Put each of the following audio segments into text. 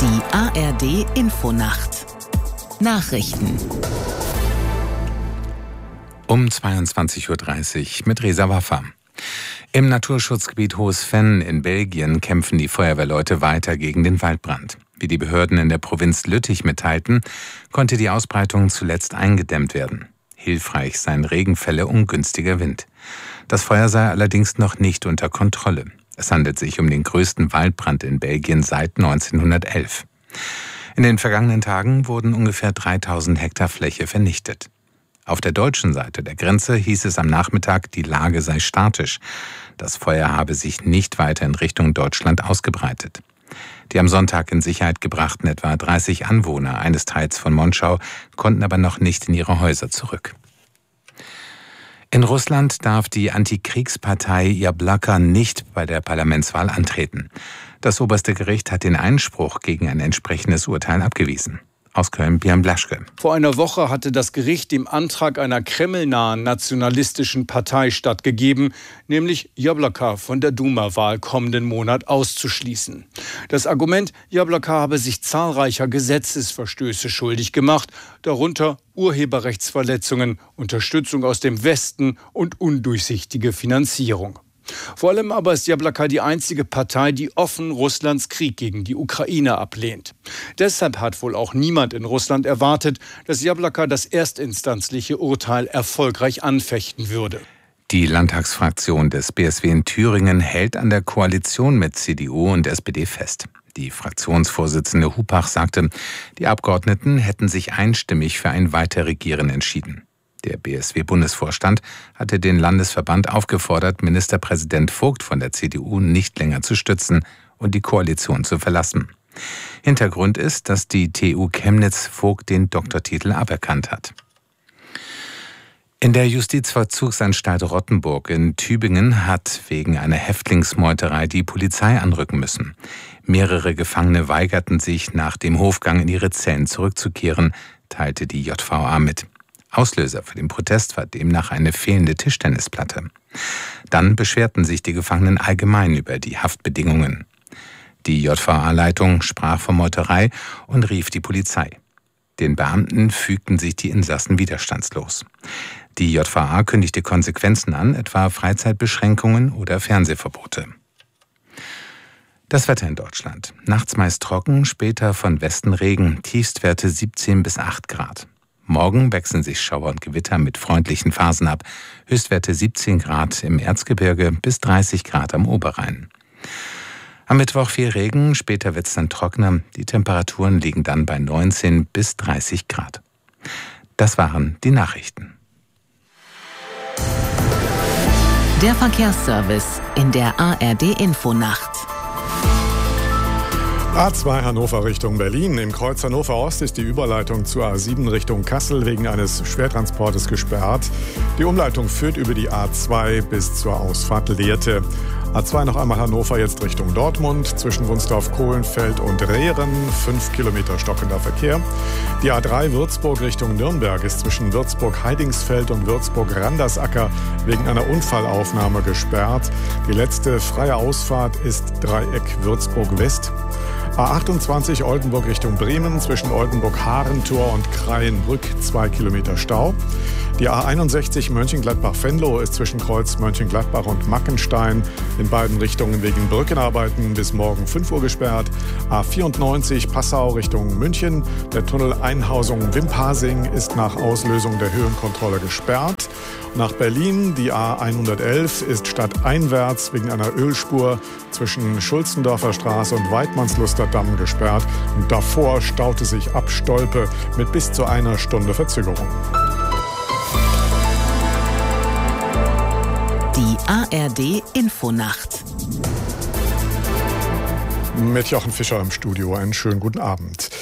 Die ARD Infonacht. Nachrichten. Um 22:30 Uhr mit Reza Waffa. Im Naturschutzgebiet Hohes Venn in Belgien kämpfen die Feuerwehrleute weiter gegen den Waldbrand. Wie die Behörden in der Provinz Lüttich mitteilten, konnte die Ausbreitung zuletzt eingedämmt werden. Hilfreich seien Regenfälle und günstiger Wind. Das Feuer sei allerdings noch nicht unter Kontrolle. Es handelt sich um den größten Waldbrand in Belgien seit 1911. In den vergangenen Tagen wurden ungefähr 3000 Hektar Fläche vernichtet. Auf der deutschen Seite der Grenze hieß es am Nachmittag, die Lage sei statisch. Das Feuer habe sich nicht weiter in Richtung Deutschland ausgebreitet. Die am Sonntag in Sicherheit gebrachten etwa 30 Anwohner eines Teils von Monschau konnten aber noch nicht in ihre Häuser zurück. In Russland darf die Antikriegspartei Jablaka nicht bei der Parlamentswahl antreten. Das oberste Gericht hat den Einspruch gegen ein entsprechendes Urteil abgewiesen. Aus Köln, Björn Blaschke. Vor einer Woche hatte das Gericht dem Antrag einer kremlnahen nationalistischen Partei stattgegeben, nämlich Jablaka von der Duma-Wahl kommenden Monat auszuschließen. Das Argument, Jablaka habe sich zahlreicher Gesetzesverstöße schuldig gemacht, darunter Urheberrechtsverletzungen, Unterstützung aus dem Westen und undurchsichtige Finanzierung. Vor allem aber ist Jablaka die einzige Partei, die offen Russlands Krieg gegen die Ukraine ablehnt. Deshalb hat wohl auch niemand in Russland erwartet, dass Jablaka das erstinstanzliche Urteil erfolgreich anfechten würde. Die Landtagsfraktion des BSW in Thüringen hält an der Koalition mit CDU und SPD fest. Die Fraktionsvorsitzende Hupach sagte, die Abgeordneten hätten sich einstimmig für ein Weiterregieren entschieden. Der BSW-Bundesvorstand hatte den Landesverband aufgefordert, Ministerpräsident Vogt von der CDU nicht länger zu stützen und die Koalition zu verlassen. Hintergrund ist, dass die TU Chemnitz Vogt den Doktortitel aberkannt hat. In der Justizvollzugsanstalt Rottenburg in Tübingen hat wegen einer Häftlingsmeuterei die Polizei anrücken müssen. Mehrere Gefangene weigerten sich, nach dem Hofgang in ihre Zellen zurückzukehren, teilte die JVA mit. Auslöser für den Protest war demnach eine fehlende Tischtennisplatte. Dann beschwerten sich die Gefangenen allgemein über die Haftbedingungen. Die JVA-Leitung sprach von Meuterei und rief die Polizei. Den Beamten fügten sich die Insassen widerstandslos. Die JVA kündigte Konsequenzen an, etwa Freizeitbeschränkungen oder Fernsehverbote. Das Wetter in Deutschland. Nachts meist trocken, später von Westen Regen, Tiefstwerte 17 bis 8 Grad. Morgen wechseln sich Schauer und Gewitter mit freundlichen Phasen ab. Höchstwerte 17 Grad im Erzgebirge bis 30 Grad am Oberrhein. Am Mittwoch viel Regen, später wird es dann trockener. Die Temperaturen liegen dann bei 19 bis 30 Grad. Das waren die Nachrichten. Der Verkehrsservice in der ARD Infonacht. A2 Hannover Richtung Berlin. Im Kreuz Hannover Ost ist die Überleitung zur A7 Richtung Kassel wegen eines Schwertransportes gesperrt. Die Umleitung führt über die A2 bis zur Ausfahrt Lehrte. A2 noch einmal Hannover jetzt Richtung Dortmund, zwischen Wunsdorf-Kohlenfeld und Rehren, 5 Kilometer stockender Verkehr. Die A3 Würzburg Richtung Nürnberg ist zwischen Würzburg-Heidingsfeld und Würzburg-Randersacker wegen einer Unfallaufnahme gesperrt. Die letzte freie Ausfahrt ist Dreieck Würzburg-West. A28 Oldenburg Richtung Bremen, zwischen Oldenburg-Harentor und Kreienbrück 2 Kilometer Stau. Die A61 Mönchengladbach-Venlo ist zwischen Kreuz Mönchengladbach und Mackenstein in beiden Richtungen wegen Brückenarbeiten bis morgen 5 Uhr gesperrt. A94 Passau Richtung München. Der Tunnel Einhausung Wimpasing ist nach Auslösung der Höhenkontrolle gesperrt. Nach Berlin, die A111 ist stadteinwärts wegen einer Ölspur zwischen Schulzendorfer Straße und Weidmannsluster Damm gesperrt. Und davor staute sich ab Stolpe mit bis zu einer Stunde Verzögerung. Die ARD Infonacht. Mit Jochen Fischer im Studio. Einen schönen guten Abend.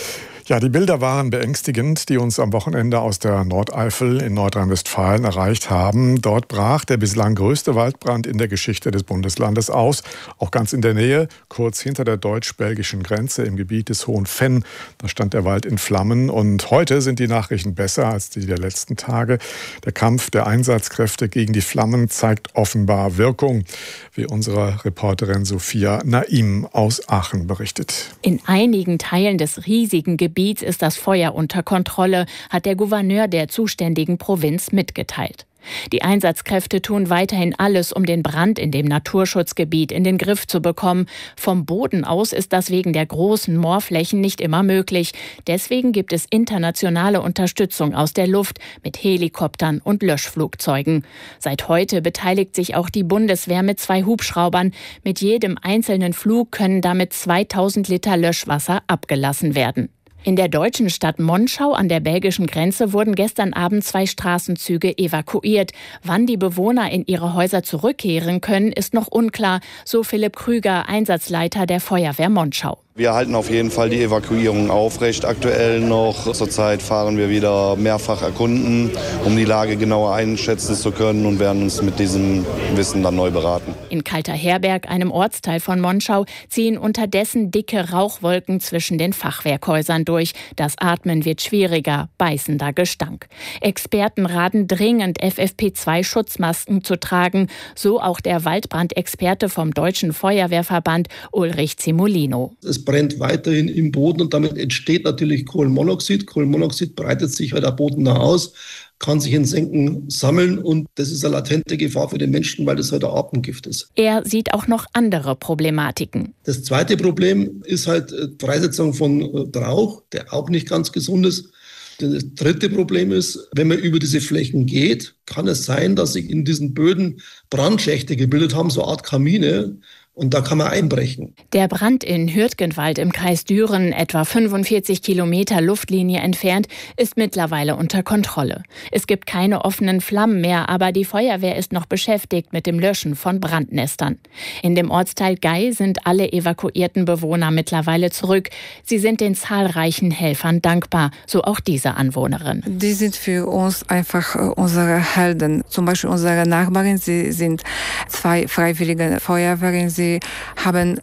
Ja, die Bilder waren beängstigend, die uns am Wochenende aus der Nordeifel in Nordrhein-Westfalen erreicht haben. Dort brach der bislang größte Waldbrand in der Geschichte des Bundeslandes aus. Auch ganz in der Nähe, kurz hinter der deutsch-belgischen Grenze im Gebiet des Hohen Venn. Da stand der Wald in Flammen. Und heute sind die Nachrichten besser als die der letzten Tage. Der Kampf der Einsatzkräfte gegen die Flammen zeigt offenbar Wirkung, wie unsere Reporterin Sophia Naim aus Aachen berichtet. In einigen Teilen des riesigen Gebiets ist das Feuer unter Kontrolle, hat der Gouverneur der zuständigen Provinz mitgeteilt. Die Einsatzkräfte tun weiterhin alles, um den Brand in dem Naturschutzgebiet in den Griff zu bekommen. Vom Boden aus ist das wegen der großen Moorflächen nicht immer möglich. Deswegen gibt es internationale Unterstützung aus der Luft mit Helikoptern und Löschflugzeugen. Seit heute beteiligt sich auch die Bundeswehr mit 2 Hubschraubern. Mit jedem einzelnen Flug können damit 2000 Liter Löschwasser abgelassen werden. In der deutschen Stadt Monschau an der belgischen Grenze wurden gestern Abend 2 Straßenzüge evakuiert. Wann die Bewohner in ihre Häuser zurückkehren können, ist noch unklar, so Philipp Krüger, Einsatzleiter der Feuerwehr Monschau. Wir halten auf jeden Fall die Evakuierung aufrecht. Aktuell noch. Zurzeit fahren wir wieder mehrfach erkunden, um die Lage genauer einschätzen zu können und werden uns mit diesem Wissen dann neu beraten. In Kalterherberg, einem Ortsteil von Monschau, ziehen unterdessen dicke Rauchwolken zwischen den Fachwerkhäusern durch. Das Atmen wird schwieriger, beißender Gestank. Experten raten dringend, FFP2-Schutzmasken zu tragen. So auch der Waldbrandexperte vom Deutschen Feuerwehrverband Ulrich Zimolino. Es brennt weiterhin im Boden und damit entsteht natürlich Kohlenmonoxid. Kohlenmonoxid breitet sich halt am Boden nach aus, kann sich in Senken sammeln und das ist eine latente Gefahr für den Menschen, weil das halt ein Atemgift ist. Er sieht auch noch andere Problematiken. Das zweite Problem ist halt Freisetzung von Rauch, der auch nicht ganz gesund ist. Das dritte Problem ist, wenn man über diese Flächen geht, kann es sein, dass sich in diesen Böden Brandschächte gebildet haben, so eine Art Kamine. Und da kann man einbrechen. Der Brand in Hürtgenwald im Kreis Düren, etwa 45 Kilometer Luftlinie entfernt, ist mittlerweile unter Kontrolle. Es gibt keine offenen Flammen mehr, aber die Feuerwehr ist noch beschäftigt mit dem Löschen von Brandnestern. In dem Ortsteil Gey sind alle evakuierten Bewohner mittlerweile zurück. Sie sind den zahlreichen Helfern dankbar, so auch diese Anwohnerin. Die sind für uns einfach unsere Helden. Zum Beispiel unsere Nachbarin, sie sind 2 freiwillige Feuerwehren. Sie haben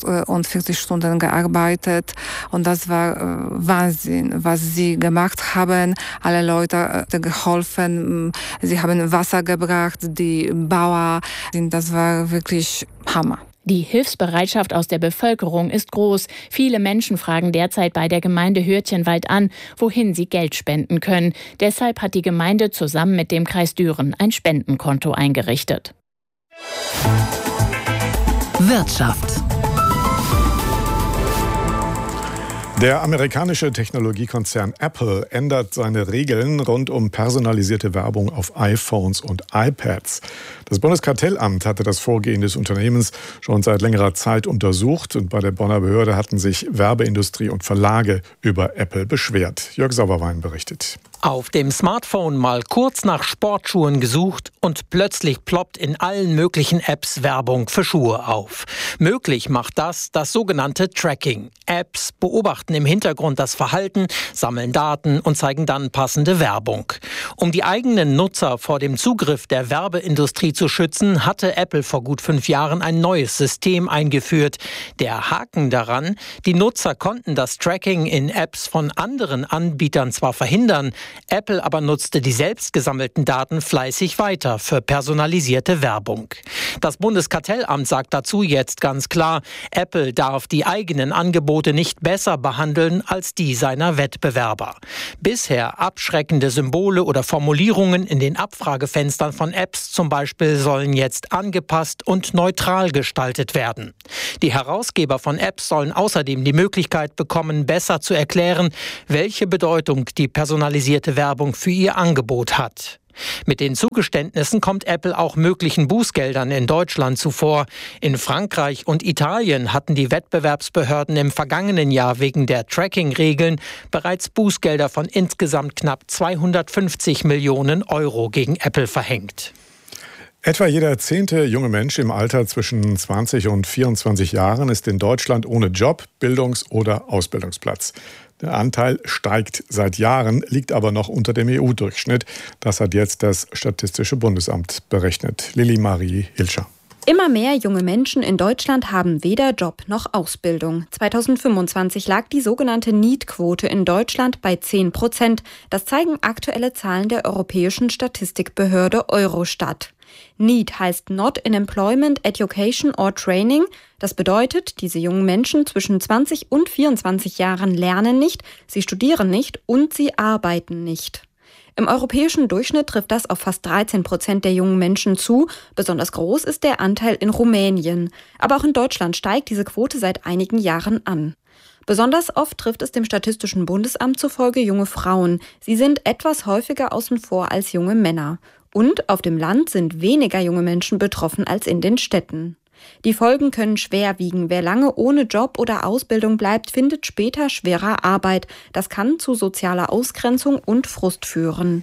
48 Stunden gearbeitet und das war Wahnsinn, was sie gemacht haben. Alle Leute geholfen, sie haben Wasser gebracht, die Bauern, das war wirklich Hammer. Die Hilfsbereitschaft aus der Bevölkerung ist groß. Viele Menschen fragen derzeit bei der Gemeinde Hürtgenwald an, wohin sie Geld spenden können. Deshalb hat die Gemeinde zusammen mit dem Kreis Düren ein Spendenkonto eingerichtet. Wirtschaft. Der amerikanische Technologiekonzern Apple ändert seine Regeln rund um personalisierte Werbung auf iPhones und iPads. Das Bundeskartellamt hatte das Vorgehen des Unternehmens schon seit längerer Zeit untersucht und bei der Bonner Behörde hatten sich Werbeindustrie und Verlage über Apple beschwert. Jörg Sauerwein berichtet. Auf dem Smartphone mal kurz nach Sportschuhen gesucht und plötzlich ploppt in allen möglichen Apps Werbung für Schuhe auf. Möglich macht das sogenannte Tracking. Apps beobachten im Hintergrund das Verhalten, sammeln Daten und zeigen dann passende Werbung. Um die eigenen Nutzer vor dem Zugriff der Werbeindustrie zu schützen, hatte Apple vor gut 5 Jahren ein neues System eingeführt. Der Haken daran: Die Nutzer konnten das Tracking in Apps von anderen Anbietern zwar verhindern, Apple aber nutzte die selbst gesammelten Daten fleißig weiter für personalisierte Werbung. Das Bundeskartellamt sagt dazu jetzt ganz klar, Apple darf die eigenen Angebote nicht besser behandeln als die seiner Wettbewerber. Bisher abschreckende Symbole oder Formulierungen in den Abfragefenstern von Apps zum Beispiel sollen jetzt angepasst und neutral gestaltet werden. Die Herausgeber von Apps sollen außerdem die Möglichkeit bekommen, besser zu erklären, welche Bedeutung die personalisierte Werbung für ihr Angebot hat. Mit den Zugeständnissen kommt Apple auch möglichen Bußgeldern in Deutschland zuvor. In Frankreich und Italien hatten die Wettbewerbsbehörden im vergangenen Jahr wegen der Tracking-Regeln bereits Bußgelder von insgesamt knapp 250 Millionen Euro gegen Apple verhängt. Etwa jeder 10. junge Mensch im Alter zwischen 20 und 24 Jahren ist in Deutschland ohne Job, Bildungs- oder Ausbildungsplatz. Der Anteil steigt seit Jahren, liegt aber noch unter dem EU-Durchschnitt. Das hat jetzt das Statistische Bundesamt berechnet. Lilly Marie Hilscher. Immer mehr junge Menschen in Deutschland haben weder Job noch Ausbildung. 2025 lag die sogenannte NEET-Quote in Deutschland bei 10%. Das zeigen aktuelle Zahlen der Europäischen Statistikbehörde Eurostat. NEET heißt Not in Employment, Education or Training. Das bedeutet, diese jungen Menschen zwischen 20 und 24 Jahren lernen nicht, sie studieren nicht und sie arbeiten nicht. Im europäischen Durchschnitt trifft das auf fast 13% der jungen Menschen zu. Besonders groß ist der Anteil in Rumänien. Aber auch in Deutschland steigt diese Quote seit einigen Jahren an. Besonders oft trifft es dem Statistischen Bundesamt zufolge junge Frauen. Sie sind etwas häufiger außen vor als junge Männer. Und auf dem Land sind weniger junge Menschen betroffen als in den Städten. Die Folgen können schwer wiegen. Wer lange ohne Job oder Ausbildung bleibt, findet später schwerer Arbeit. Das kann zu sozialer Ausgrenzung und Frust führen.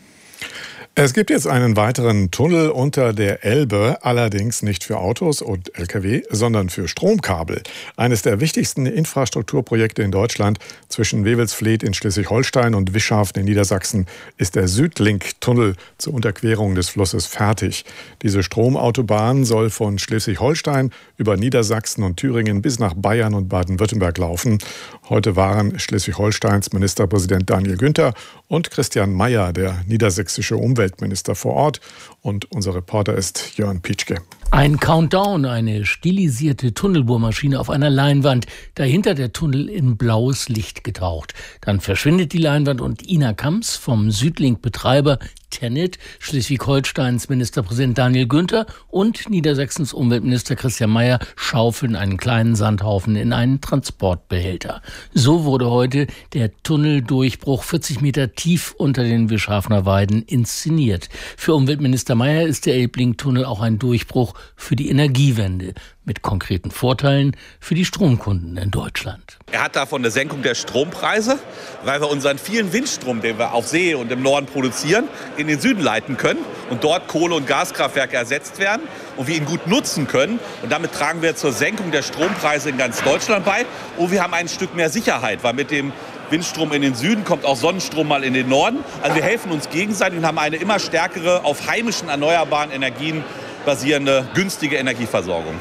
Es gibt jetzt einen weiteren Tunnel unter der Elbe, allerdings nicht für Autos und Lkw, sondern für Stromkabel. Eines der wichtigsten Infrastrukturprojekte in Deutschland zwischen Wewelsfleth in Schleswig-Holstein und Wischhafen in Niedersachsen ist der Südlink-Tunnel zur Unterquerung des Flusses fertig. Diese Stromautobahn soll von Schleswig-Holstein über Niedersachsen und Thüringen bis nach Bayern und Baden-Württemberg laufen. Heute waren Schleswig-Holsteins Ministerpräsident Daniel Günther und Christian Mayer, der niedersächsische Umweltminister, vor Ort. Und unser Reporter ist Jörn Pietschke. Ein Countdown, eine stilisierte Tunnelbohrmaschine auf einer Leinwand. Dahinter der Tunnel in blaues Licht getaucht. Dann verschwindet die Leinwand und Ina Kamps vom Südlink-Betreiber TenneT, Schleswig-Holsteins Ministerpräsident Daniel Günther und Niedersachsens Umweltminister Christian Mayer schaufeln einen kleinen Sandhaufen in einen Transportbehälter. So wurde heute der Tunneldurchbruch 40 Meter tief unter den Wischhafener Weiden inszeniert. Für Umweltminister Mayer ist der Elbling-Tunnel auch ein Durchbruch für die Energiewende mit konkreten Vorteilen für die Stromkunden in Deutschland. Er hat davon eine Senkung der Strompreise, weil wir unseren vielen Windstrom, den wir auf See und im Norden produzieren, in den Süden leiten können und dort Kohle- und Gaskraftwerke ersetzt werden und wir ihn gut nutzen können. Und damit tragen wir zur Senkung der Strompreise in ganz Deutschland bei. Und wir haben ein Stück mehr Sicherheit, weil mit dem Windstrom in den Süden kommt auch Sonnenstrom mal in den Norden. Also wir helfen uns gegenseitig und haben eine immer stärkere, auf heimischen erneuerbaren Energien basierende, günstige Energieversorgung.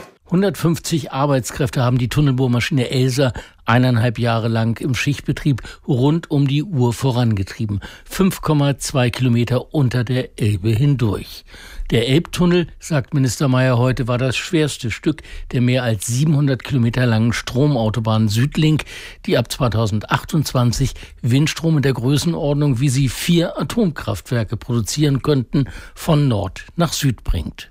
150 Arbeitskräfte haben die Tunnelbohrmaschine Elsa 1,5 Jahre lang im Schichtbetrieb rund um die Uhr vorangetrieben. 5,2 Kilometer unter der Elbe hindurch. Der Elbtunnel, sagt Minister Mayer heute, war das schwerste Stück der mehr als 700 Kilometer langen Stromautobahn Südlink, die ab 2028 Windstrom in der Größenordnung, wie sie 4 Atomkraftwerke produzieren könnten, von Nord nach Süd bringt.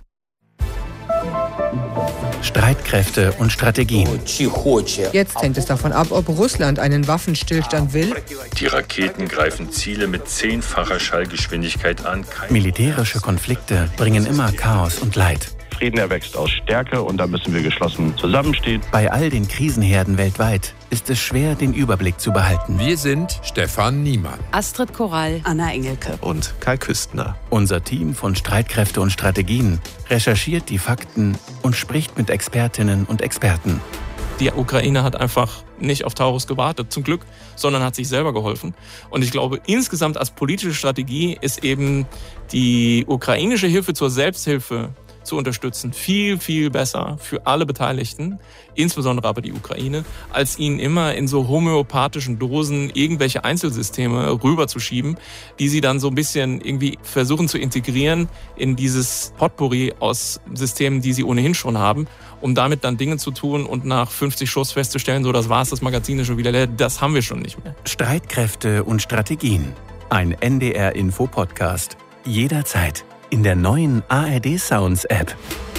Streitkräfte und Strategien. Jetzt hängt es davon ab, ob Russland einen Waffenstillstand will. Die Raketen greifen Ziele mit 10-facher Schallgeschwindigkeit an. Militärische Konflikte bringen immer Chaos und Leid. Frieden erwächst aus Stärke und da müssen wir geschlossen zusammenstehen. Bei all den Krisenherden weltweit ist es schwer, den Überblick zu behalten. Wir sind Stefan Niemann, Astrid Korall, Anna Engelke und Kai Küstner. Unser Team von Streitkräfte und Strategien recherchiert die Fakten und spricht mit Expertinnen und Experten. Die Ukraine hat einfach nicht auf Taurus gewartet, zum Glück, sondern hat sich selber geholfen. Und ich glaube, insgesamt als politische Strategie ist eben die ukrainische Hilfe zur Selbsthilfe zu unterstützen, viel, viel besser für alle Beteiligten, insbesondere aber die Ukraine, als ihnen immer in so homöopathischen Dosen irgendwelche Einzelsysteme rüberzuschieben, die sie dann so ein bisschen irgendwie versuchen zu integrieren in dieses Potpourri aus Systemen, die sie ohnehin schon haben, um damit dann Dinge zu tun und nach 50 Schuss festzustellen, so das war's, das Magazin ist schon wieder leer, das haben wir schon nicht mehr. Streitkräfte und Strategien. Ein NDR-Info-Podcast. Jederzeit. In der neuen ARD Sounds App.